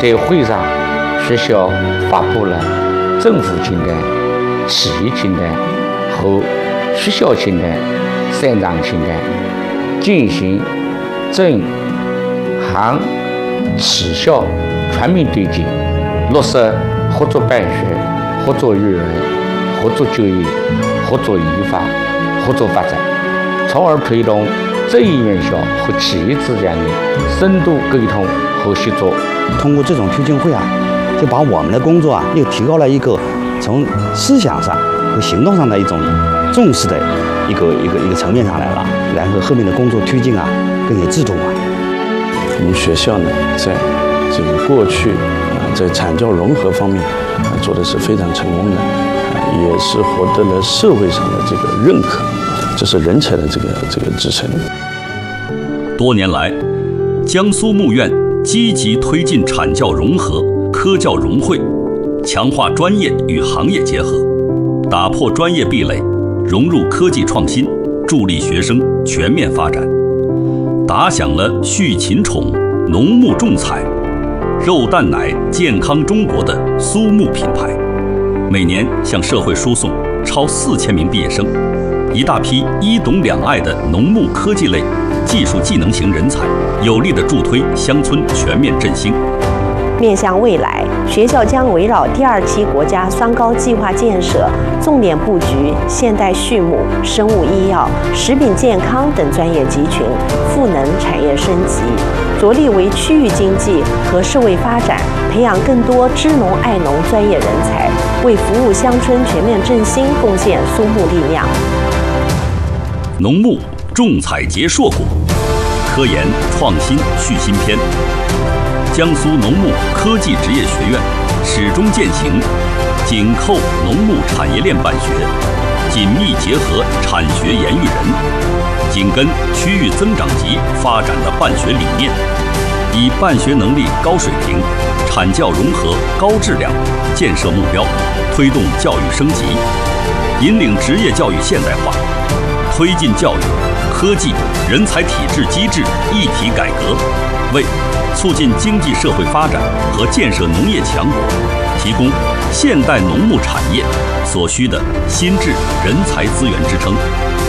在会上，学校发布了政府清单、企业清单和学校清单3张清单，进行政行企校全面对接，落实合作办学、合作育人、合作就业、合作研发、合作发展，从而推动职业院校和企业之间的深度沟通和协作。 通过这种推进会就把我们的工作又提高了一个从思想上和行动上的一种重视的一个层面上来了，然后后面的工作推进更有制度化。 我们学校呢，在这个过去在产教融合方面做的是非常成功的，也是获得了社会上的这个认可，这是人才的这个支撑。 多年来，江苏牧院积极推进产教融合、科教融汇，强化专业与行业结合，打破专业壁垒，融入科技创新，助力学生全面发展，打响了畜禽宠、农牧种采、肉蛋奶健康中国的苏牧品牌，每年向社会输送超4000名毕业生，一大批一懂两爱的农牧科技类技术技能型人才，有力地助推乡村全面振兴。 面向未来，学校将围绕第2期国家双高计划建设，重点布局现代畜牧、生物医药、食品健康等专业集群，赋能产业升级，着力为区域经济和社会发展培养更多知农爱农专业人才，为服务乡村全面振兴贡献苏牧力量。 农牧种采结硕果，科研创新续新篇。江苏农牧科技职业学院始终践行紧扣农牧产业链办学，紧密结合产学研育人，紧跟区域增长极发展的办学理念，以办学能力高水平、产教融合高质量建设目标，推动教育升级，引领职业教育现代化，推进教育、科技、人才体制机制一体改革，为促进经济社会发展和建设农业强国提供现代农牧产业所需的心智人才资源支撑。